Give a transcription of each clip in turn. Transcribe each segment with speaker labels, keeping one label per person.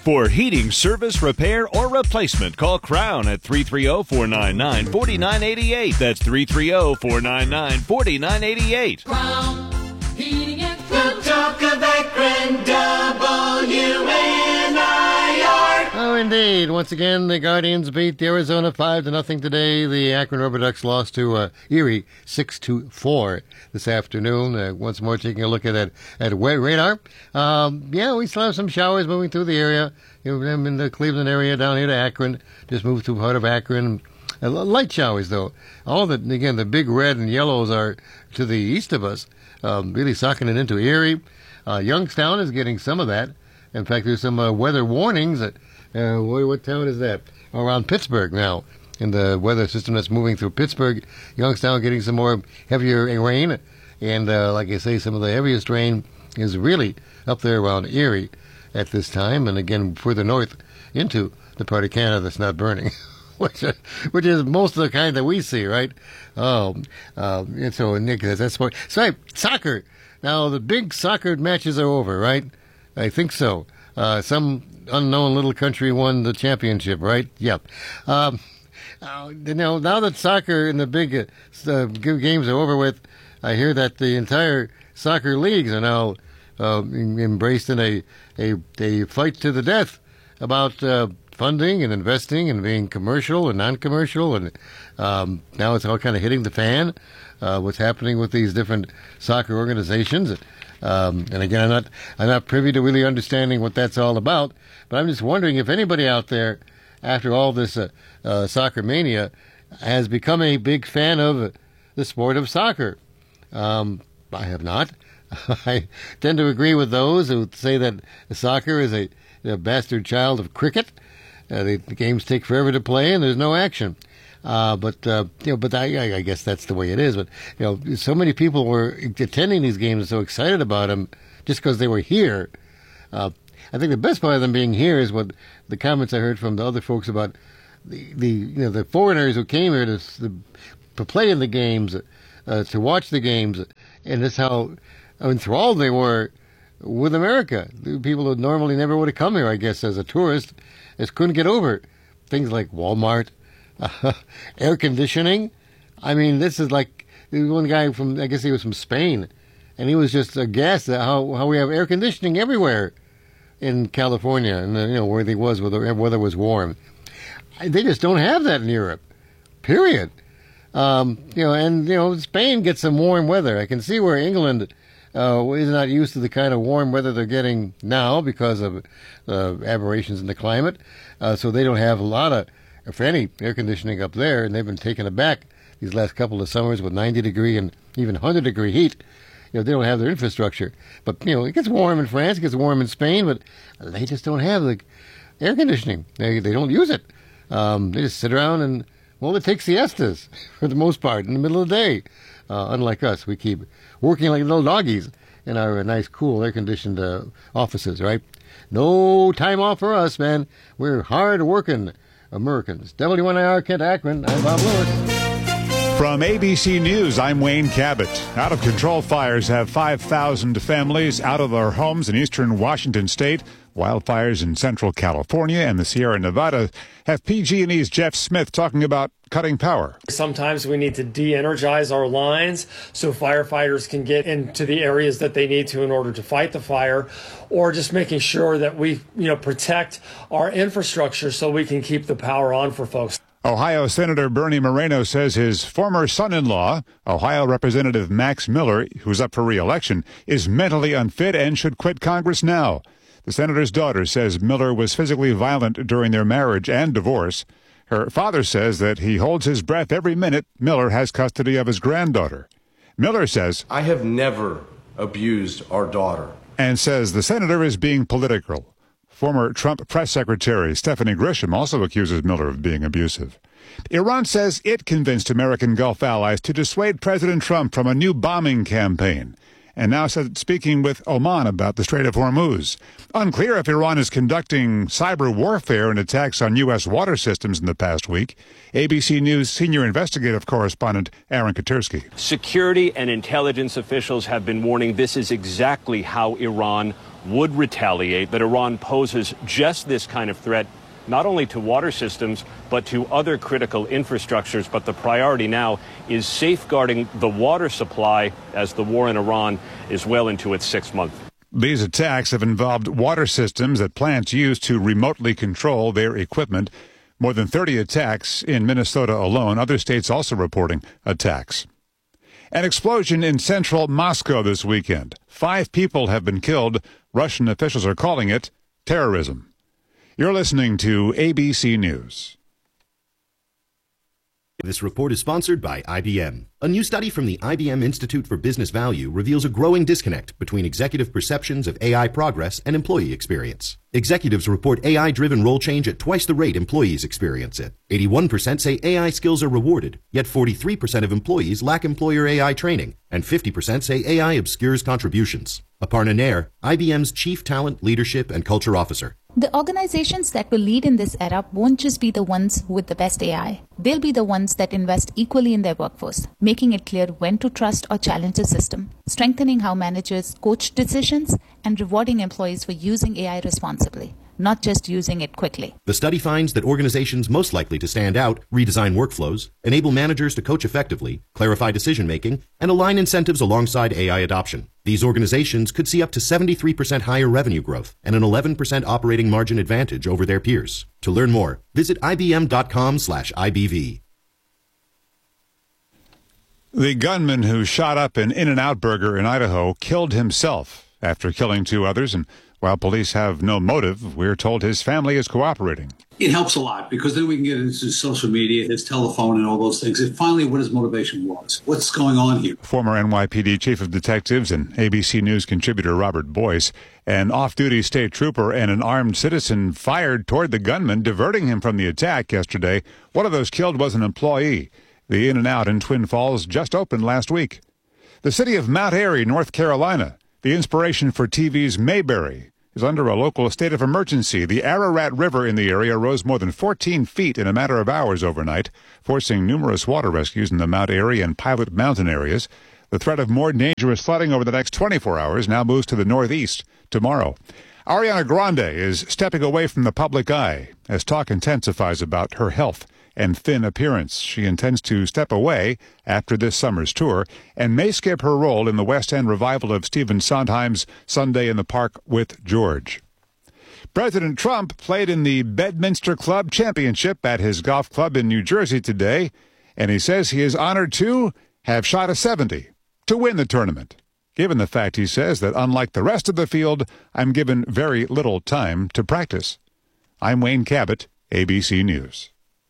Speaker 1: For heating, service, repair, or replacement, call Crown at 330-499-4988. That's 330-499-4988.
Speaker 2: Crown Heating and the talk of Akron, WNIR.
Speaker 3: Oh, indeed. Once again, the Guardians beat the Arizona 5-0 today. The Akron Rubber Ducks lost to Erie 6-4 this afternoon. Once more, taking a look at radar. We still have some showers moving through the area. I'm in the Cleveland area down here to Akron. Just moved through part of Akron. Light showers, though. All the big red and yellows are to the east of us, really sucking it into Erie. Youngstown is getting some of that. In fact, there's some weather warnings. What town is that? Around Pittsburgh now. In the weather system that's moving through Pittsburgh, Youngstown getting some more heavier rain. And like I say, some of the heaviest rain is really up there around Erie at this time. And again, further north into the part of Canada that's not burning. Which is most of the kind that we see, right? And so, Nick, that's what. So, soccer. Now, the big soccer matches are over, right? I think so. Some unknown little country won the championship, right? Yep. Now that soccer and the big games are over with, I hear that the entire soccer leagues are now embraced in a fight to the death about funding and investing and being commercial and non-commercial, and now it's all kind of hitting the fan. What's happening with these different soccer organizations? And again, I'm not privy to really understanding what that's all about. But I'm just wondering if anybody out there, after all this soccer mania, has become a big fan of the sport of soccer. I have not. I tend to agree with those who say that soccer is a bastard child of cricket. The games take forever to play, and there's no action. But I guess that's the way it is. But so many people were attending these games and so excited about them just because they were here. I think the best part of them being here is what the comments I heard from the other folks about the foreigners who came here to play in the games, to watch the games, and that's how enthralled they were with America. The people who normally never would have come here, I guess, as a tourist, just couldn't get over things like Walmart, air conditioning. I mean, this is like one guy from, I guess he was from Spain, and he was just aghast at how we have air conditioning everywhere in California, and where he was, where the weather was warm. They just don't have that in Europe, period. Spain gets some warm weather. I can see where England is not used to the kind of warm weather they're getting now because of aberrations in the climate. So they don't have a lot of, if any, air conditioning up there, and they've been taken aback these last couple of summers with 90-degree and even 100-degree heat. They don't have their infrastructure. But, it gets warm in France, it gets warm in Spain, but they just don't have the air conditioning. They don't use it. They just sit around and, they take siestas for the most part in the middle of the day. Unlike us, we keep working like little doggies in our nice, cool, air-conditioned offices, right? No time off for us, man. We're hard-working Americans. WNIR Kent Akron, I'm Bob Lewis.
Speaker 4: From ABC News, I'm Wayne Cabot. Out-of-control fires have 5,000 families out of their homes in eastern Washington state. Wildfires in central California and the Sierra Nevada have PG&E's Jeff Smith talking about cutting power.
Speaker 5: Sometimes we need to de-energize our lines so firefighters can get into the areas that they need to in order to fight the fire, or just making sure that we, protect our infrastructure so we can keep the power on for folks.
Speaker 4: Ohio Senator Bernie Moreno says his former son-in-law, Ohio Representative Max Miller, who's up for re-election, is mentally unfit and should quit Congress now. The senator's daughter says Miller was physically violent during their marriage and divorce. Her father says that he holds his breath every minute Miller has custody of his granddaughter. Miller says,
Speaker 6: I have never abused our daughter.
Speaker 4: And says the senator is being political. Former Trump press secretary Stephanie Grisham also accuses Miller of being abusive. Iran says it convinced American Gulf allies to dissuade President Trump from a new bombing campaign, and now says it's speaking with Oman about the Strait of Hormuz. Unclear if Iran is conducting cyber warfare and attacks on U.S. water systems in the past week. ABC News senior investigative correspondent Aaron Katersky.
Speaker 7: Security and intelligence officials have been warning this is exactly how Iran would retaliate, that Iran poses just this kind of threat not only to water systems, but to other critical infrastructures. But the priority now is safeguarding the water supply as the war in Iran is well into its 6th month.
Speaker 4: These attacks have involved water systems that plants use to remotely control their equipment. More than 30 attacks in Minnesota alone. Other states also reporting attacks. An explosion in central Moscow this weekend. 5 people have been killed. Russian officials are calling it terrorism. You're listening to ABC News.
Speaker 8: This report is sponsored by IBM. A new study from the IBM Institute for Business Value reveals a growing disconnect between executive perceptions of AI progress and employee experience. Executives report AI-driven role change at twice the rate employees experience it. 81% say AI skills are rewarded, yet 43% of employees lack employer AI training, and 50% say AI obscures contributions. Aparna Nair, IBM's Chief Talent, Leadership, and Culture Officer.
Speaker 9: The organizations that will lead in this era won't just be the ones with the best AI. They'll be the ones that invest equally in their workforce, making it clear when to trust or challenge the system, strengthening how managers coach decisions, and rewarding employees for using AI responsibly, not just using it quickly.
Speaker 8: The study finds that organizations most likely to stand out redesign workflows, enable managers to coach effectively, clarify decision-making, and align incentives alongside AI adoption. These organizations could see up to 73% higher revenue growth and an 11% operating margin advantage over their peers. To learn more, visit ibm.com/IBV.
Speaker 4: The gunman who shot up an In-N-Out Burger in Idaho killed himself after killing 2 others, and while police have no motive, we're told his family is cooperating.
Speaker 10: It helps a lot because then we can get into social media, his telephone, and all those things. And finally, what his motivation was. What's going on here? Former NYPD Chief of Detectives and ABC News contributor Robert Boyce, an off-duty state trooper and an armed citizen fired toward the gunman, diverting him from the attack yesterday. One of those killed was an employee. The In-N-Out in Twin Falls just opened last week. The city of Mount Airy, North Carolina, the inspiration for TV's Mayberry, is under a local state of emergency. The Ararat River in the area rose more than 14 feet in a matter of hours overnight, forcing numerous water rescues in the Mount Airy and Pilot Mountain areas. The threat of more dangerous flooding over the next 24 hours now moves to the northeast tomorrow. Ariana Grande is stepping away from the public eye as talk intensifies about her health and thin appearance. She intends to step away after this summer's tour and may skip her role in the West End revival of Stephen Sondheim's Sunday in the Park with George. President Trump played in the Bedminster Club Championship at his golf club in New Jersey today, and he says he is honored to have shot a 70 to win the tournament, given the fact, he says, that unlike the rest of the field, I'm given very little time to practice. I'm Wayne Cabot, ABC News.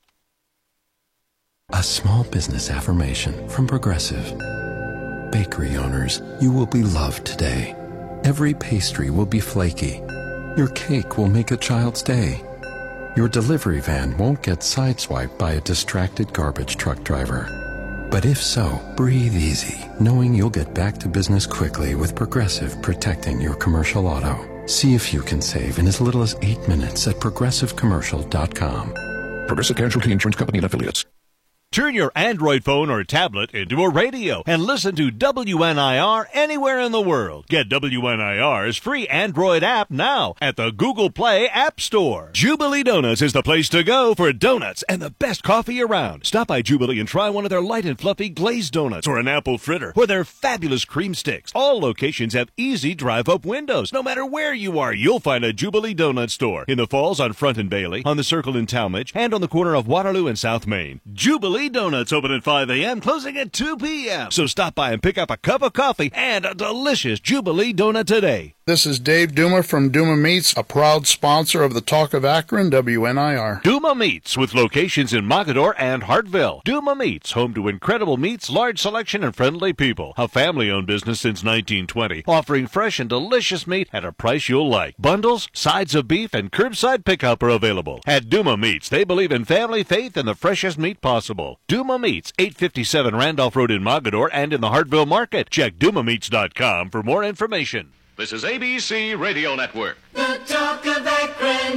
Speaker 11: A small business affirmation from Progressive. Bakery owners, you will be loved today. Every pastry will be flaky. Your cake will make a child's day. Your delivery van won't get sideswiped by a distracted garbage truck driver. But if so, breathe easy, knowing you'll get back to business quickly with Progressive protecting your commercial auto. See if you can save in as little as 8 minutes at progressivecommercial.com.
Speaker 12: Progressive Casualty Insurance Company and Affiliates.
Speaker 1: Turn your Android phone or tablet into a radio and listen to WNIR anywhere in the world. Get WNIR's free Android app now at the Google Play App Store. Jubilee Donuts is the place to go for donuts and the best coffee around. Stop by Jubilee and try one of their light and fluffy glazed donuts or an apple fritter or their fabulous cream sticks. All locations have easy drive-up windows. No matter where you are, you'll find a Jubilee Donut store. In the Falls on Front and Bailey, on the Circle in Talmadge, and on the corner of Waterloo and South Main. Jubilee Donuts open at 5 a.m., closing at 2 p.m. So stop by and pick up a cup of coffee and a delicious Jubilee donut today.
Speaker 13: This is Dave Duma from Duma Meats, a proud sponsor of the Talk of Akron, WNIR.
Speaker 1: Duma Meats, with locations in Mogadore and Hartville. Duma Meats, home to incredible meats, large selection, and friendly people. A family-owned business since 1920, offering fresh and delicious meat at a price you'll like. Bundles, sides of beef, and curbside pickup are available. At Duma Meats, they believe in family, faith, and the freshest meat possible. Duma Meats, 857 Randolph Road in Mogadore and in the Hartville Market. Check DumaMeats.com for more information.
Speaker 14: This is ABC Radio Network.
Speaker 2: The Talk of Akron,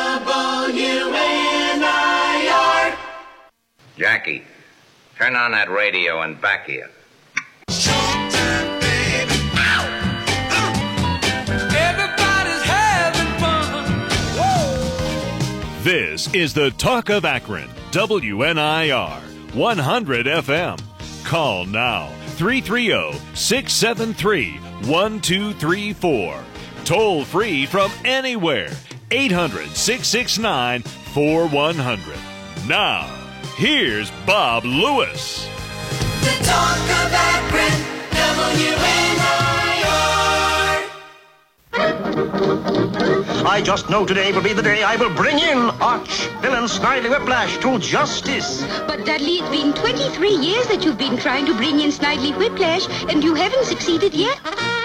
Speaker 2: WNIR.
Speaker 15: Jackie, turn on that radio and back here.
Speaker 2: Showtime, baby. Everybody
Speaker 1: This is the Talk of Akron, WNIR, 100 FM. Call now, 330-673-1234. Toll free from anywhere, 800-669-4100. Now, here's Bob Lewis.
Speaker 2: The Talk of Akron, WNIR.
Speaker 16: I just know today will be the day I will bring in arch villain Snidely Whiplash to justice.
Speaker 17: But Dudley, it's been 23 years that you've been trying to bring in Snidely Whiplash, and you haven't succeeded yet.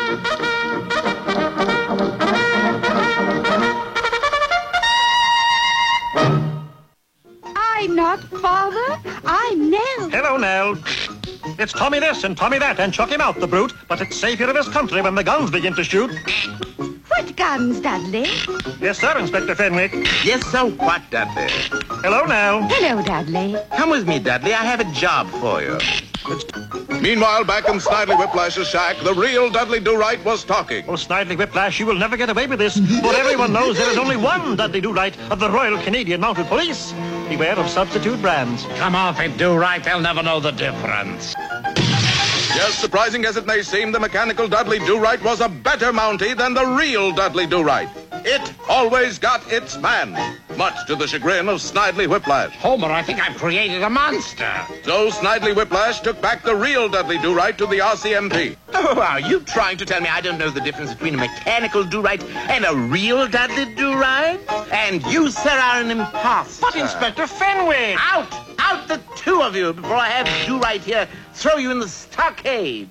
Speaker 17: I'm not Father. I'm Nell.
Speaker 16: Hello, Nell. It's Tommy this and Tommy that, and chuck him out, the brute. But it's safe here in this country when the guns begin to shoot.
Speaker 17: What guns, Dudley?
Speaker 16: Yes, sir, Inspector Fenwick.
Speaker 15: Yes, sir, what, Dudley?
Speaker 16: Hello, Nell.
Speaker 17: Hello, Dudley.
Speaker 15: Come with me, Dudley. I have a job for you.
Speaker 12: Meanwhile, back in Snidely Whiplash's shack, the real Dudley Do-Right was talking.
Speaker 16: Oh, Snidely Whiplash, you will never get away with this, for everyone knows there is only one Dudley Do-Right of the Royal Canadian Mounted Police. Beware of substitute brands.
Speaker 15: Come off it, Do-Right. They'll never know the difference.
Speaker 12: Yes, surprising as it may seem, the mechanical Dudley Do-Right was a better Mountie than the real Dudley Do-Right. It always got its man, much to the chagrin of Snidely Whiplash.
Speaker 15: Homer, I think I've created a monster.
Speaker 12: So Snidely Whiplash took back the real Dudley Do-Right to the RCMP.
Speaker 15: Oh, are you trying to tell me I don't know the difference between a mechanical do-right and a real Dudley do-right? And you, sir, are an imposter.
Speaker 16: But Inspector Fenwick!
Speaker 15: Out! Out, the two of you, before I have do-right here throw you in the stockade.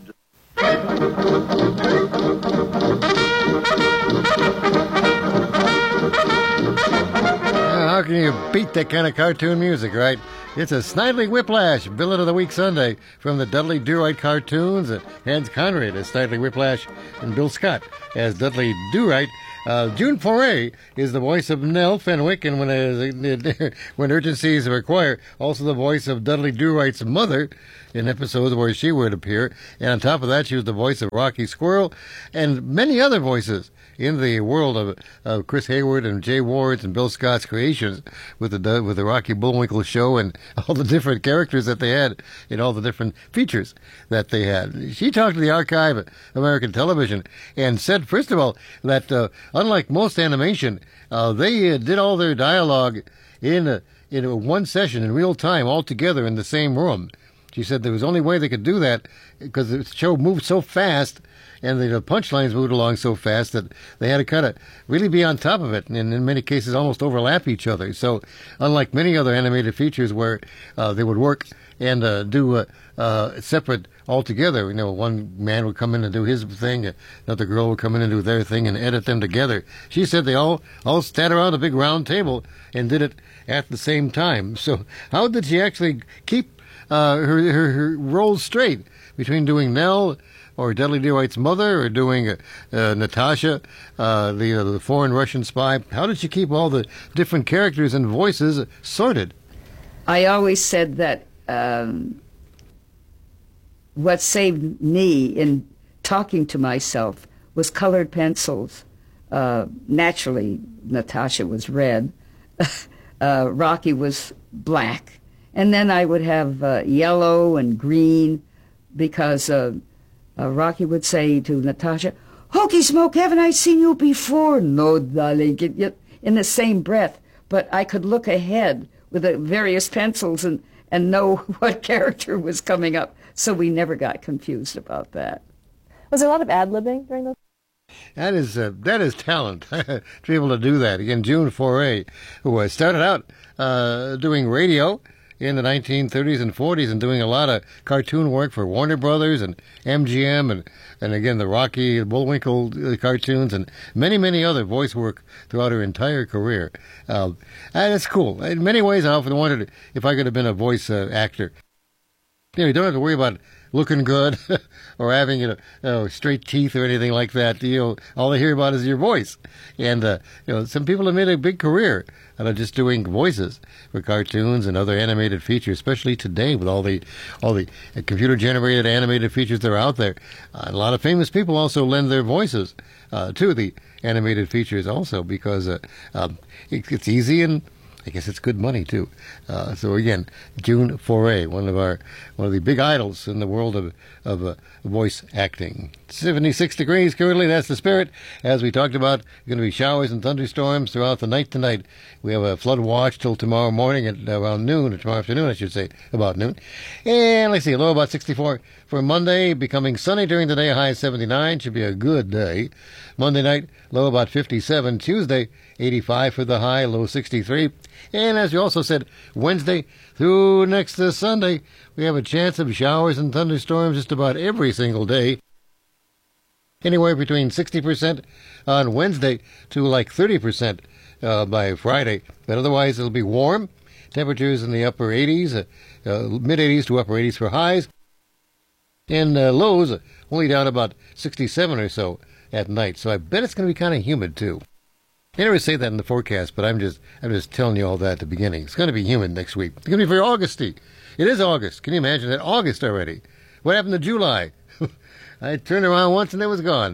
Speaker 3: How can you beat that kind of cartoon music, right? It's a Snidely Whiplash, Villain of the Week Sunday from the Dudley Do-Right cartoons. Hans Conried as Snidely Whiplash and Bill Scott as Dudley Do-Right. June Foray is the voice of Nell Fenwick, and when urgencies require, also the voice of Dudley Do-Right's mother in episodes where she would appear. And on top of that, she was the voice of Rocky Squirrel and many other voices in the world of Chris Hayward and Jay Ward's and Bill Scott's creations with the Rocky Bullwinkle show and all the different characters that they had and all the different features that they had. She talked to the Archive of American Television and said, first of all, that unlike most animation, they did all their dialogue in one session in real time, all together in the same room. She said there was only way they could do that because the show moved so fast and the punchlines moved along so fast that they had to kind of really be on top of it, and in many cases almost overlap each other. So unlike many other animated features where they would work and do separate altogether, one man would come in and do his thing, another girl would come in and do their thing and edit them together. She said they all sat around a big round table and did it at the same time. So how did she actually keep her roles straight between doing Nell or Dudley Do-Right's mother, or doing Natasha, the foreign Russian spy? How did she keep all the different characters and voices sorted?
Speaker 18: I always said that what saved me in talking to myself was colored pencils. Naturally, Natasha was red. Rocky was black. And then I would have yellow and green because Rocky would say to Natasha, "Hokey Smoke, haven't I seen you before?" "No, darling," in the same breath. But I could look ahead with the various pencils and know what character was coming up. So we never got confused about that.
Speaker 19: Was there a lot of ad-libbing during those?
Speaker 3: That is talent to be able to do that. Again, June Foray, who started out doing radio in the 1930s and 40s and doing a lot of cartoon work for Warner Brothers and MGM and again the Rocky Bullwinkle cartoons and many other voice work throughout her entire career. And it's cool. In many ways, I often wondered if I could have been a voice actor. You don't have to worry about looking good or having straight teeth or anything like that. All they hear about is your voice. And some people have made a big career out of just doing voices for cartoons and other animated features, especially today with all the computer generated animated features that are out there. A lot of famous people also lend their voices to the animated features also because it's easy and I guess it's good money too. So again, June Foray, one of the big idols in the world of voice acting. 76 degrees currently. That's the spirit. As we talked about, going to be showers and thunderstorms throughout the night tonight. We have a flood watch till tomorrow morning at around noon, or tomorrow afternoon, I should say, about noon. And let's see, a low about 64 for Monday, becoming sunny during the day, high 79. Should be a good day. Monday night, low about 57. Tuesday, 85 for the high, low 63. And as you also said, Wednesday through next Sunday, we have a chance of showers and thunderstorms just about every single day. Anywhere between 60% on Wednesday to like 30% by Friday. But otherwise, it'll be warm. Temperatures in the upper 80s, mid-80s to upper 80s for highs. And lows only down about 67 or so at night. So I bet it's going to be kind of humid, too. They never say that in the forecast, but I'm just telling you all that at the beginning. It's going to be humid next week. It's going to be very Augusty. It is August. Can you imagine that? August already. What happened to July? I turned around once and it was gone.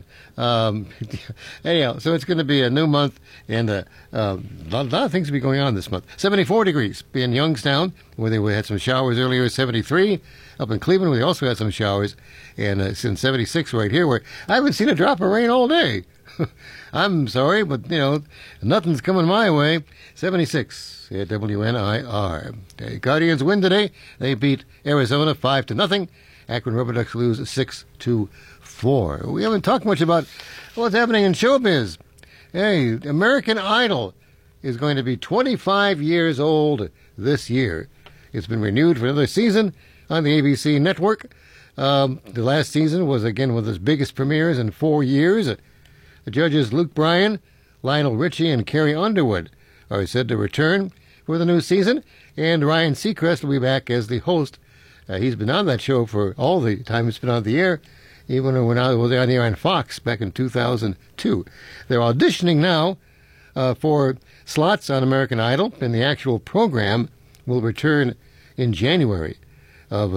Speaker 3: Anyhow, so it's going to be a new month, and a lot of things will be going on this month. 74 degrees in Youngstown, where they had some showers earlier. 73 up in Cleveland, where they also had some showers, and it's in 76 right here, where I haven't seen a drop of rain all day. I'm sorry, but, nothing's coming my way. 76 at WNIR. The Guardians win today. They beat Arizona 5-0. Akron Rubber Ducks lose 6-4. We haven't talked much about what's happening in showbiz. Hey, American Idol is going to be 25 years old this year. It's been renewed for another season on the ABC network. The last season was, again, one of its biggest premieres in 4 years. The judges Luke Bryan, Lionel Richie, and Carrie Underwood are said to return for the new season, and Ryan Seacrest will be back as the host. He's been on that show for all the time it's been on the air, even when I was on the air on Fox back in 2002. They're auditioning now for slots on American Idol, and the actual program will return in January of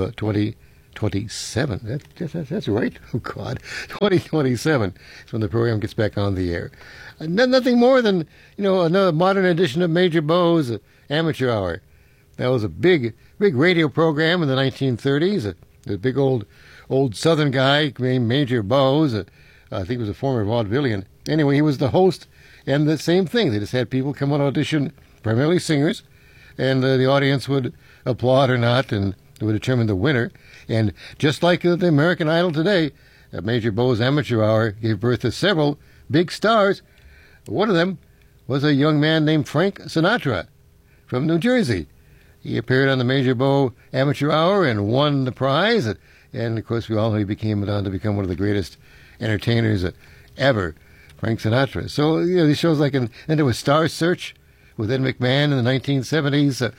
Speaker 3: 2027. That's right. Oh, God. 2027 is when the program gets back on the air. Nothing more than, another modern edition of Major Bow's Amateur Hour. That was a big radio program in the 1930s. The big old Southern guy named Major Bowes. I think he was a former vaudevillian. Anyway, he was the host, and the same thing. They just had people come on audition, primarily singers, and the audience would applaud or not, and it would determine the winner. And just like the American Idol today, Major Bow's Amateur Hour gave birth to several big stars. One of them was a young man named Frank Sinatra from New Jersey. He appeared on the Major Bow Amateur Hour and won the prize. And, of course, we all know he went on to become one of the greatest entertainers ever, Frank Sinatra. So, these shows then there was Star Search with Ed McMahon in the 1970s.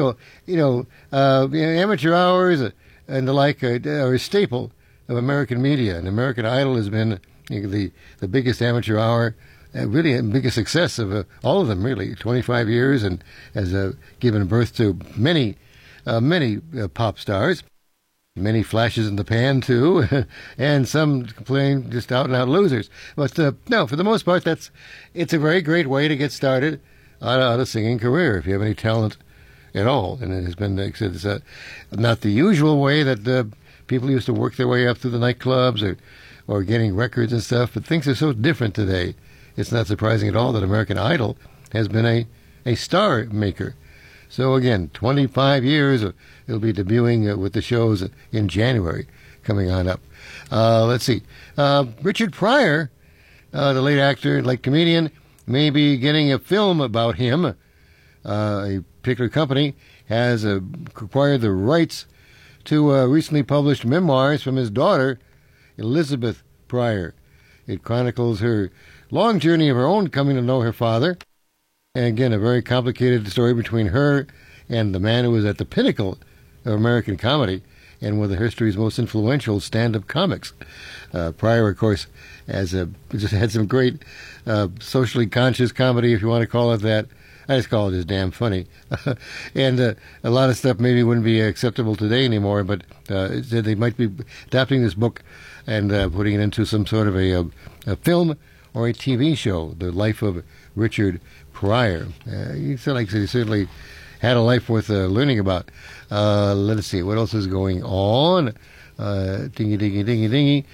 Speaker 3: Amateur hours and the like are a staple of American media. And American Idol has been the biggest amateur hour, really a biggest success of all of them, really. 25 years, and has given birth to many pop stars. Many flashes in the pan, too, and some playing just out-and-out losers. But, no, for the most part, it's a very great way to get started on a singing career, if you have any talent at all. And it has been, like I said, it's not the usual way that people used to work their way up through the nightclubs or getting records and stuff, but things are so different today. It's not surprising at all that American Idol has been a star maker. So again, 25 years, it'll be debuting with the shows in January coming on up. Let's see. Richard Pryor, the late actor, late comedian, may be getting a film about him. A particular company has acquired the rights to recently published memoirs from his daughter, Elizabeth Pryor. It chronicles her long journey of her own coming to know her father. And again, a very complicated story between her and the man who was at the pinnacle of American comedy and one of the history's most influential stand-up comics. Pryor, of course, just had some great socially conscious comedy, if you want to call it that. I just call it just damn funny. And a lot of stuff maybe wouldn't be acceptable today anymore, but they might be adapting this book and putting it into some sort of a film or a TV show, The Life of Richard Pryor. He certainly had a life worth learning about. Let's see, what else is going on? Dingy.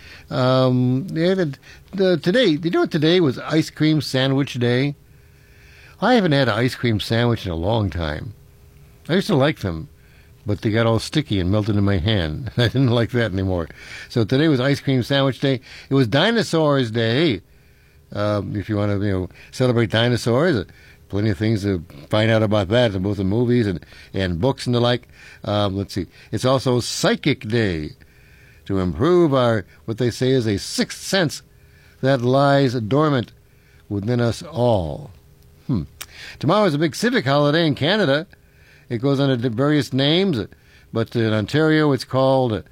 Speaker 3: Today, did you know today was ice cream sandwich day? I haven't had an ice cream sandwich in a long time. I used to like them, but they got all sticky and melted in my hand. I didn't like that anymore. So today was ice cream sandwich day. It was dinosaurs day. If you want to, celebrate dinosaurs, plenty of things to find out about that in both the movies and books and the like. Let's see. It's also Psychic Day, to improve our, what they say is a sixth sense that lies dormant within us all. Tomorrow is a big civic holiday in Canada. It goes under various names, but in Ontario it's called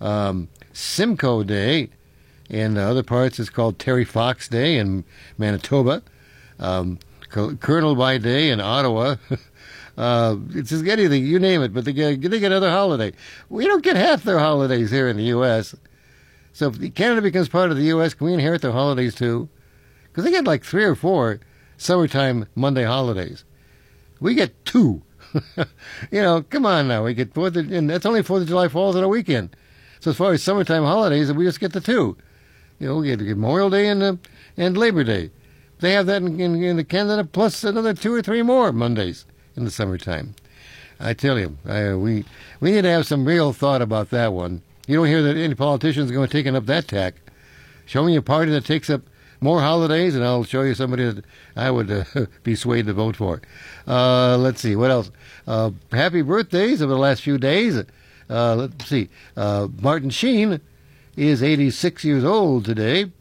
Speaker 3: Simcoe Day. In other parts it's called Terry Fox Day in Manitoba. Colonel by Day in Ottawa. It's just anything, you name it, but they get another holiday. We don't get half their holidays here in the U.S. So if Canada becomes part of the U.S., can we inherit their holidays too? Because they get like 3 or 4 summertime Monday holidays. We get 2. Come on now. We get 4th, and that's only 4th of July falls on a weekend. So as far as summertime holidays, we just get the 2. We get Memorial Day and Labor Day. They have that in Canada, plus another 2 or 3 more Mondays in the summertime. I tell you, we need to have some real thought about that one. You don't hear that any politicians are going to take up that tack. Show me a party that takes up more holidays, and I'll show you somebody that I would be swayed to vote for. Let's see, what else? Happy birthdays over the last few days. Let's see. Martin Sheen is 86 years old today.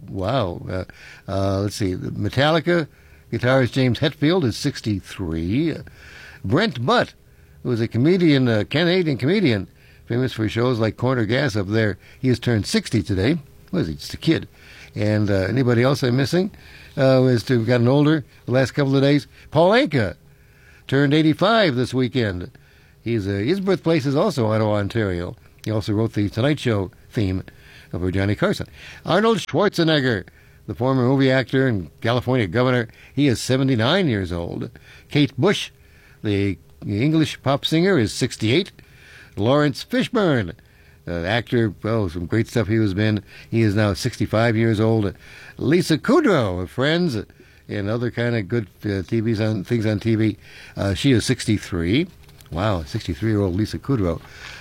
Speaker 3: Wow. Let's see. Metallica guitarist James Hetfield is 63. Brent Butt, who is a comedian, Canadian comedian, famous for shows like Corner Gas up there. He has turned 60 today. What is he? Just a kid. And anybody else I'm missing? Has gotten older the last couple of days. Paul Anka turned 85 this weekend. His birthplace is also Ottawa, Ontario. He also wrote the Tonight Show theme for Johnny Carson. Arnold Schwarzenegger, the former movie actor and California governor, he is 79 years old. Kate Bush, the English pop singer, is 68. Lawrence Fishburne, actor, some great stuff he has been. He is now 65 years old. Lisa Kudrow of Friends and other kind of good things on TV. She is 63. Wow, 63-year-old Lisa Kudrow.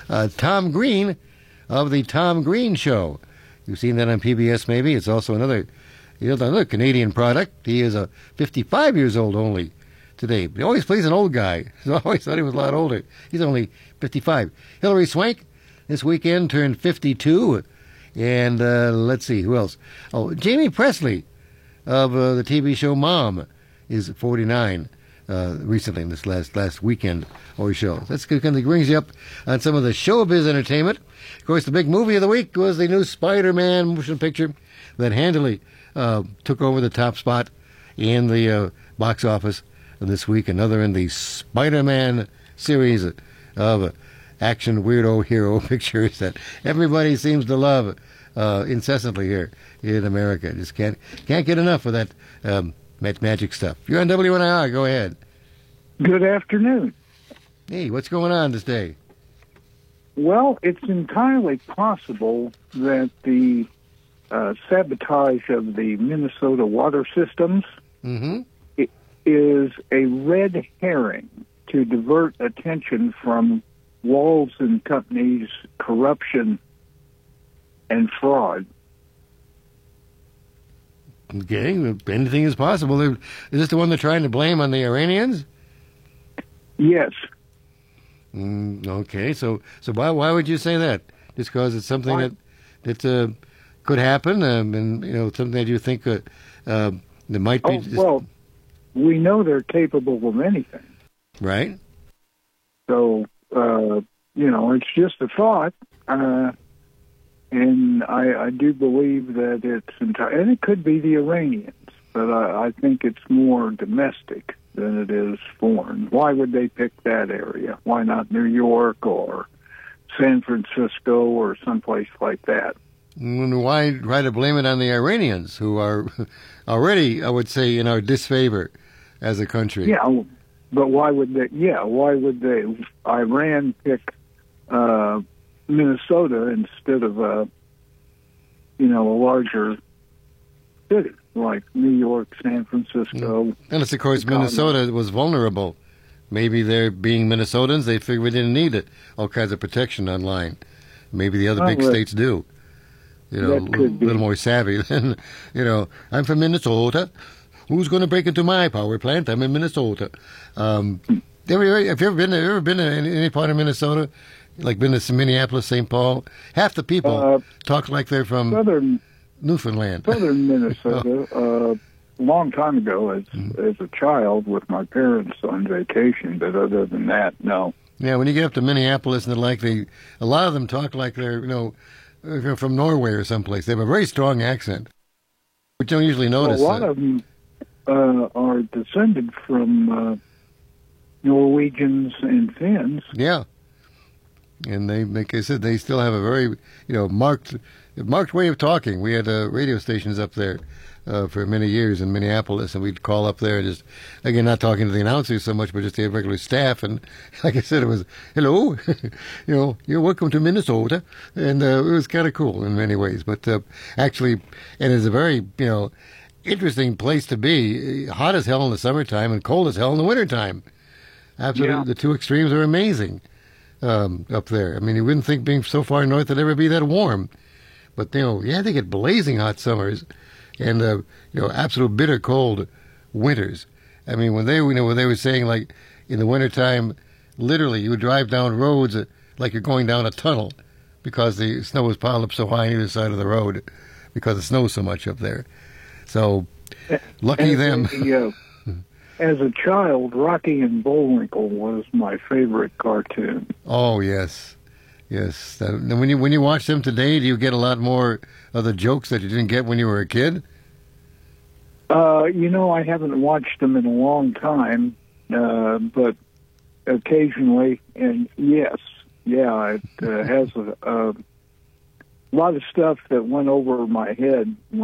Speaker 3: Tom Green of the Tom Green Show. You've seen that on PBS maybe. It's also another Canadian product. He is 55 years old only today. He always plays an old guy. I always thought he was a lot older. He's only 55. Hilary Swank this weekend turned 52. And let's see, who else? Oh, Jamie Presley of the TV show Mom is 49 recently in this last weekend or show. That's kind of brings you up on some of the showbiz entertainment. Of course, the big movie of the week was the new Spider-Man motion picture that handily took over the top spot in the box office this week. Another in the Spider-Man series of action weirdo hero pictures that everybody seems to love incessantly here in America. Just can't get enough of that magic stuff. You're on WNIR. Go ahead.
Speaker 20: Good afternoon.
Speaker 3: Hey, what's going on this day?
Speaker 20: Well, it's entirely possible that the sabotage of the Minnesota water systems is a red herring to divert attention from Walz and Company's corruption and fraud.
Speaker 3: Okay, anything is possible. Is this the one they're trying to blame on the Iranians?
Speaker 20: Yes.
Speaker 3: Okay, so why would you say that? Just because it's something that could happen, and something that you think that might be.
Speaker 20: Well, we know they're capable of anything,
Speaker 3: right?
Speaker 20: So it's just a thought, and I do believe that it's and it could be the Iranians, but I think it's more domestic than it is foreign. Why would they pick that area? Why not New York or San Francisco or someplace like that?
Speaker 3: Why try to blame it on the Iranians, who are already, I would say, in our disfavor as a country.
Speaker 20: Yeah, but why would they? Yeah, why would they? Iran pick Minnesota instead of a larger city like New York, San Francisco.
Speaker 3: And it's, of course, Minnesota was vulnerable. Maybe they're being Minnesotans, they figured we didn't need all kinds of protection online. Maybe the other big states do. A little more savvy than, I'm from Minnesota. Who's going to break into my power plant? I'm in Minnesota. Have you ever been to any part of Minnesota? Like been to Minneapolis, St. Paul? Half the people talk like they're from Newfoundland.
Speaker 20: Southern Minnesota. A long time ago, as a child, with my parents on vacation. But other than that, no.
Speaker 3: Yeah, when you get up to Minneapolis, and a lot of them talk like they're from Norway or someplace. They have a very strong accent, which you don't usually notice.
Speaker 20: A lot of them are descended from Norwegians and Finns.
Speaker 3: Yeah. And they, like I said, they still have a very, marked way of talking. We had radio stations up there for many years in Minneapolis, and we'd call up there and just, again, not talking to the announcers so much, but just the regular staff. And like I said, it was, hello, you're welcome to Minnesota. And it was kind of cool in many ways. But actually, and it's a very, interesting place to be. Hot as hell in the summertime and cold as hell in the wintertime. Absolutely, yeah. The two extremes are amazing. Up there. I mean, you wouldn't think being so far north it'd ever be that warm. But, they get blazing hot summers and, absolute bitter cold winters. I mean, when they were saying, like, in the wintertime, literally, you would drive down roads like you're going down a tunnel because the snow was piled up so high on either side of the road because it snows so much up there. So, lucky them.
Speaker 20: As a child, Rocky and Bullwinkle was my favorite cartoon.
Speaker 3: Oh, yes. Yes. When you watch them today, do you get a lot more of the jokes that you didn't get when you were a kid?
Speaker 20: I haven't watched them in a long time, but occasionally, and yes, it has a lot of stuff that went over my head